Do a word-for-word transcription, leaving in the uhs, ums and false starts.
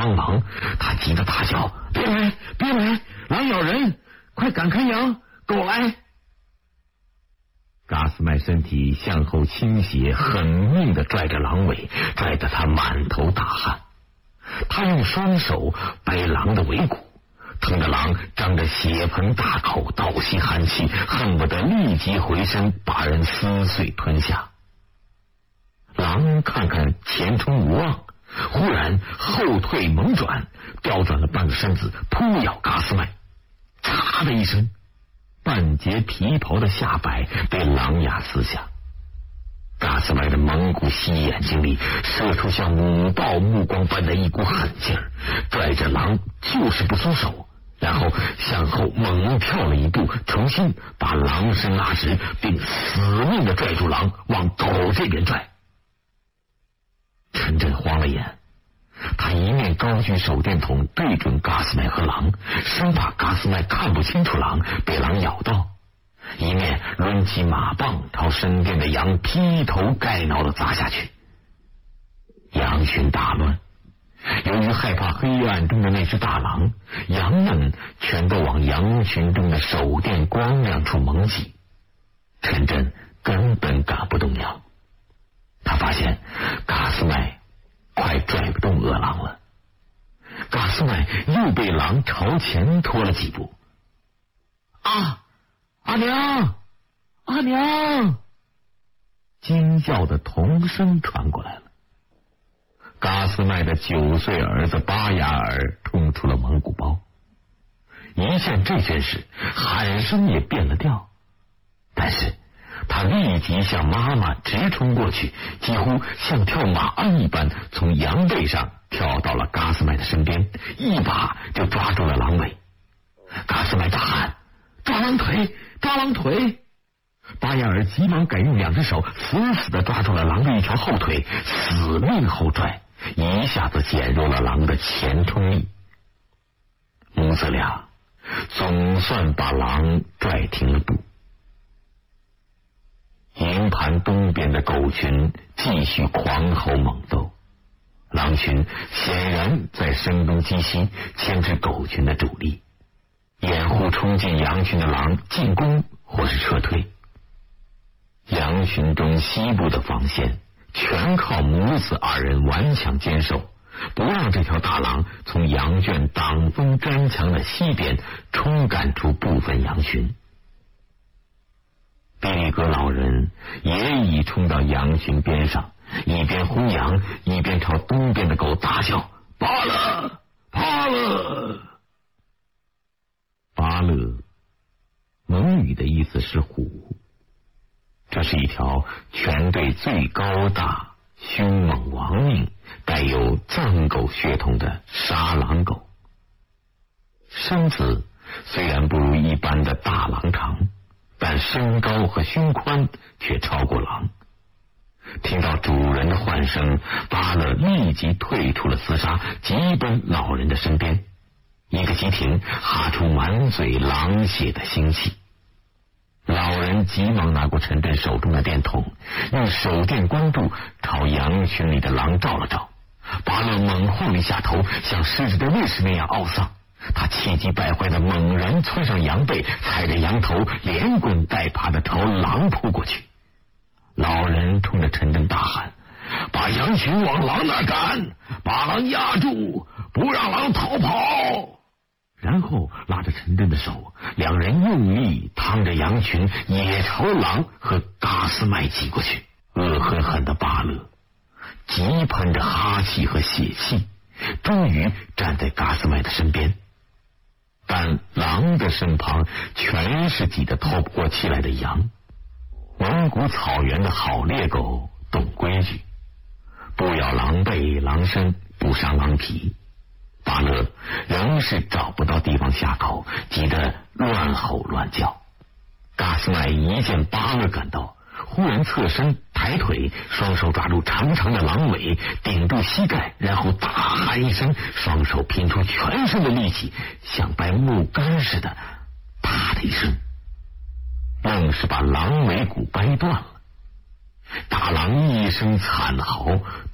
帮狼，他急得大叫：“别来，别来！狼咬人，快赶开羊，狗来！”嘎斯麦身体向后倾斜，狠命的拽着狼尾，拽得他满头大汗。他用双手掰狼的尾骨，疼得狼张着血盆大口，倒吸寒气，恨不得立即回身把人撕碎吞下。狼看看前冲无望，忽然后退猛转，调转了半个身子，扑咬嘎斯麦。嚓的一声，半截皮袍的下摆被狼牙撕下。嘎斯麦的蒙古细眼睛里射出像母豹目光般的一股狠劲儿，拽着狼就是不松手，然后向后猛跳了一步，重新把狼身拉直，并死命的拽住狼往狗这边拽。陈震慌了眼，他一面高举手电筒对准嘎斯麦和狼，生怕嘎斯麦看不清楚狼被狼咬到，一面抡起马棒朝身边的羊劈头盖脑的砸下去。羊群大乱，由于害怕黑暗中的那只大狼，羊们全都往羊群中的手电光亮处猛挤。陈震根本赶不动羊，他发现嘎斯麦快拽不动饿狼了。嘎斯麦又被狼朝前拖了几步。啊！阿娘，阿娘！惊叫的童声传过来了。嘎斯麦的九岁儿子巴雅尔冲出了蒙古包，一见这件事，喊声也变了调，但是他立即向妈妈直冲过去，几乎像跳马鞍一般从羊背上跳到了嘎斯麦的身边，一把就抓住了狼尾。嘎斯麦大喊：“抓狼腿！抓狼腿！”巴雅尔急忙改用两只手死死的抓住了狼的一条后腿，死命后拽，一下子减弱了狼的前冲力。母子俩总算把狼拽停了步。营盘东边的狗群继续狂吼猛斗，狼群显然在声东击西，牵制狗群的主力，掩护冲进羊群的狼进攻或是撤退。羊群中西部的防线全靠母子二人顽强坚守，不让这条大狼从羊圈挡风粘墙的西边冲赶出部分羊群。比利格老人也已冲到羊群边上，一边呼羊，一边朝东边的狗大叫：“扒了，扒了！”扒了，蒙语的意思是虎，这是一条全队最高大、凶猛亡命、带有藏狗血统的杀狼狗。身子虽然不如一般的大狼长，但身高和胸宽却超过狼。听到主人的唤声，巴勒立即退出了厮杀，急奔老人的身边，一个急停，哈出满嘴狼血的腥气。老人急忙拿过陈震手中的电筒，用手电光柱朝羊群里的狼照了照。巴勒猛晃了一下头，像狮子的卫士那样懊丧。他气急败坏的猛然窜上羊背，踩着羊头连滚带爬的朝狼扑过去。老人冲着陈震大喊：“把羊群往狼那赶，把狼压住，不让狼逃跑！”然后拉着陈震的手，两人用力趟着羊群也朝狼和嘎斯麦挤过去。恶狠狠的巴勒急喷着哈气和血气，终于站在嘎斯麦的身边，但狼的身旁全是挤得透不过气来的羊。蒙古草原的好猎狗懂规矩，不咬狼背狼身，不伤狼皮。巴勒仍是找不到地方下口，急得乱吼乱叫。嘎斯麦一见巴勒赶到，忽然侧身抬腿，双手抓住长长的狼尾，顶住膝盖，然后大喊一声，双手拼出全身的力气，像掰木杆似的，啪的一声，愣是把狼尾骨掰断了。大狼一声惨嚎，